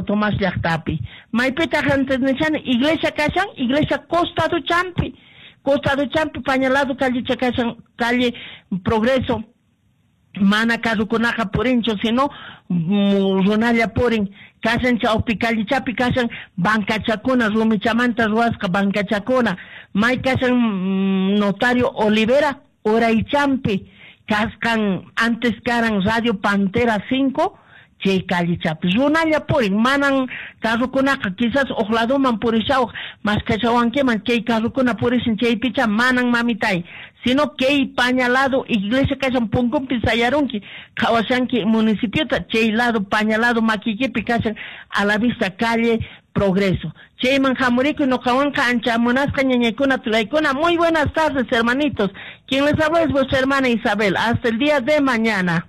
Tomás llaqtapi. Maypita antes nechan iglesia kashan, iglesia Costa do Champi. Costa do Champi pañalado calle Chacashan, calle Progreso. Mana karukunaqa purinchu, sino runalla purin. Kasan chawpi calle Chapi kasan bancachakuna, rumichamanta ruasqa bancachakuna. May kasan notario Olivera, Oraychampi. Kaskan antes karan Radio Pantera 5, chay calle Chapi. Runalla purin, manan karukunaqa quizás okladuman purishaw, mas kachawankeman chay karukuna purisin chay picha manan mamitay. Sino que pañalado iglesia kasan pungumpi sayarunki, kawashanki municipio chay lado pañalado maquiquipi kasan a la vista calle Progreso. Chay manjamurico y no kawanka ancha monasca ñañaykuna tulaykuna. Muy buenas tardes, hermanitos. Quien les habla es vuestra hermana Isabel. Hasta el día de mañana.